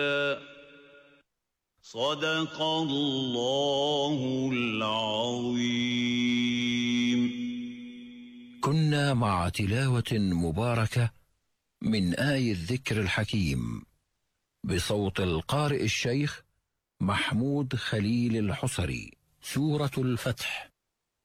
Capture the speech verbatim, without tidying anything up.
صدق الله العظيم. كنا مع تلاوة مباركة من آي الذكر الحكيم بصوت القارئ الشيخ محمود خليل الحصري، سورة الفتح.